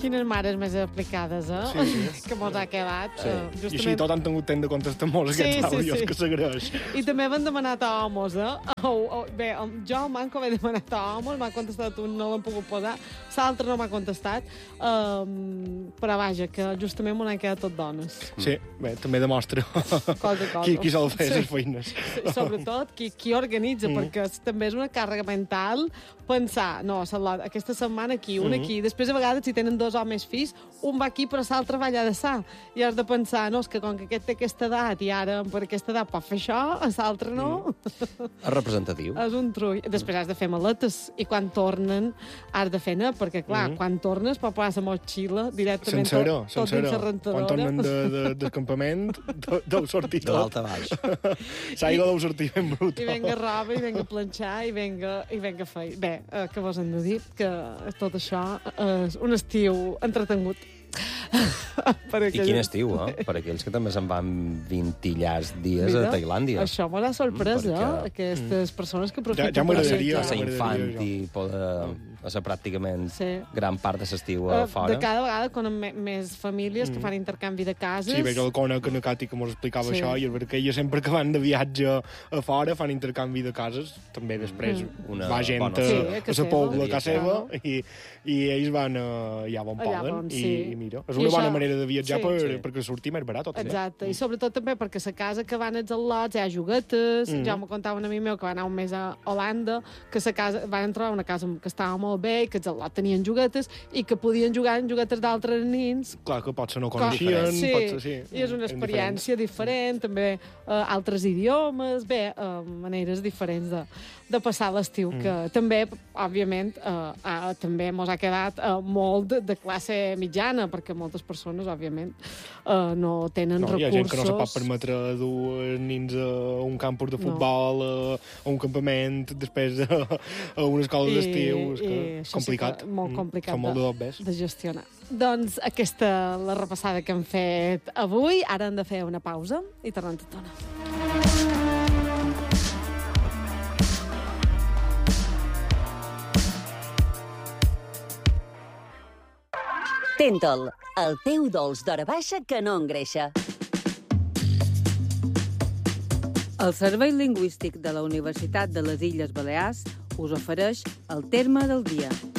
Quines mares més aplicades, Sí. que mos ha quedat. Sí. I així tot han tingut temps de contestar molts aquests àudios, que s'agraeix. I també m'han demanat a homes, Bé, jo al Manco m'he demanat a homes, m'ha contestat un, no l'han pogut posar, l'altre no m'ha contestat, però vaja, que justament m'ho han quedat tot dones. Sí, bé, també demostra qui sol fer les feines. Sí, sobretot qui organitza, perquè també és una càrrega mental pensar, no, aquesta setmana aquí, un aquí, després a vegades si tenen dos homes fills, un va aquí però l'altre va allà de sa, i has de pensar, no, és que com que aquest té aquesta edat i ara per aquesta edat pot fer això, l'altre no. És representatiu. És un trull. Després has de fer maletes, i quan tornen has de fer perquè clar, quan tornes pot posar la motxilla directament tot dins la rentadora. Quan tornen del campament, deu sortir tot. De l'alta baix. L'aigua deu sortir ben bruta. I venga roba, i venga planxar, i venga fer. Bé, què vos hem de dir? Que tot això és un estiu entretengut. I quin estiu, per aquells que també se'n van 20 llars dies a Tailàndia. Això m'ha sorprès, aquestes persones que aprofiten... Ja m'agradaria. Ser infant i poder passar pràcticament gran part de l'estiu a fora. De cada vegada conec més famílies que fan intercanvi de cases. Sí, veig el Conec en Cati que mos explicava això, i és veritat que elles sempre que van de viatge a fora fan intercanvi de cases, també després va gent a la Pobla, a casa seva, i ells van allà on poden, i mira, és una bona manera de viatjar perquè sortir més barat. Exacte, i sobretot també perquè la casa que van als al·lots hi ha juguetes, ja m'ho contava un amic meu que va anar un mes a Holanda, que van trobar una casa que estava molt bé i que els al·lots tenien juguetes i que podien jugar en juguetes d'altres nins. Clar, que potser no coneixien. Sí, i és una experiència diferent, també altres idiomes, bé, maneres diferents de passar l'estiu, que també, òbviament, també mos ha quedat molt de classe mitjana, perquè moltes persones, òbviament, no tenen recursos. Hi ha gent que no se pot permetre dur nins a un campus de futbol, a un campament, després a una escola d'estiu. És complicat. Molt complicat de gestionar. Doncs aquesta la repassada que hem fet avui. Ara hem de fer una pausa i tornem tot tornar. Tentol, el teu dolç d'hora baixa que no engreixa. El Servei Lingüístic de la Universitat de les Illes Balears us ofereix el terme del dia.